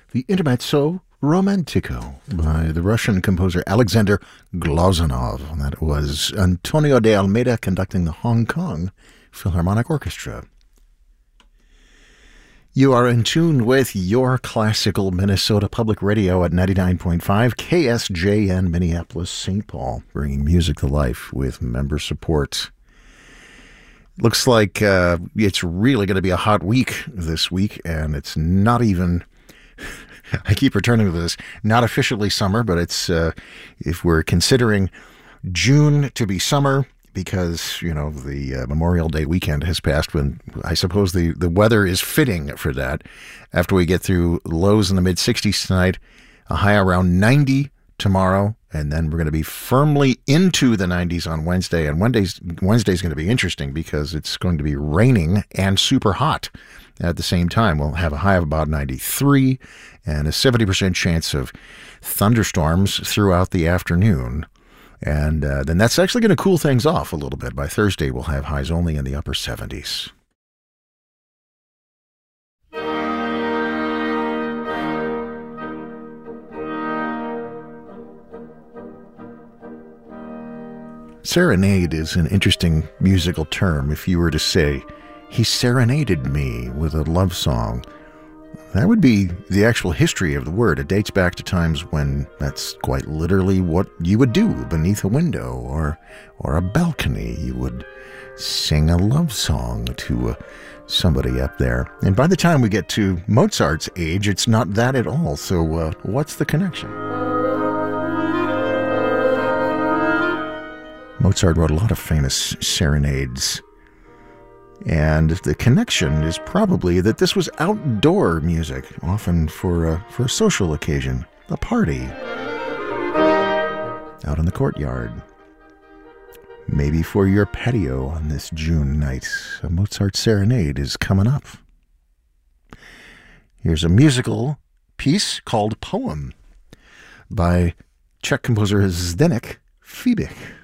the Intermezzo Romantico by the Russian composer Alexander Glazunov. That was Antonio de Almeida conducting the Hong Kong Philharmonic Orchestra. You are in tune with your classical Minnesota Public Radio at 99.5 KSJN Minneapolis, St. Paul, bringing music to life with member support. Looks like it's really going to be a hot week this week, and it's not even, I keep returning to this, not officially summer, but it's, if we're considering June to be summer, because, you know, the Memorial Day weekend has passed, when I suppose the weather is fitting for that. After we get through lows in the mid-60s tonight, a high around 90 tomorrow, and then we're going to be firmly into the 90s on Wednesday. And Wednesday's going to be interesting because it's going to be raining and super hot at the same time. We'll have a high of about 93 and a 70% chance of thunderstorms throughout the afternoon. And then that's actually going to cool things off a little bit. By Thursday, we'll have highs only in the upper 70s. Serenade is an interesting musical term. If you were to say, he serenaded me with a love song, that would be the actual history of the word. It dates back to times when that's quite literally what you would do beneath a window or a balcony. You would sing a love song to somebody up there. And by the time we get to Mozart's age, it's not that at all. So what's the connection? Mozart wrote a lot of famous serenades. And the connection is probably that this was outdoor music, often for a social occasion, a party, out in the courtyard. Maybe for your patio on this June night, a Mozart serenade is coming up. Here's a musical piece called Poem by Czech composer Zdeněk Fibich.